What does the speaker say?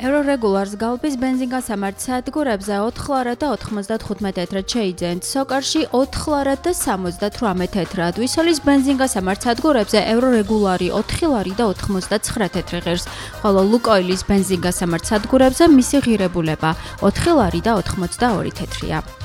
ევრორეგულარს გალბის ბენზინგასამართ სადგურებზე 4 ლარად და 95 თეთრად შეიძენთ. სოკარში 4 ლარად და 78 თეთრად. ვისოლის ბენზინგასამართ სადგურებზე ევრორეგულარი 4 ლარი და 99 თეთრი ღირს, ხოლო ლუკოილის ბენზინგასამართ სადგურებზე მისი ღირებულება 4 ლარი და 82 თეთრია.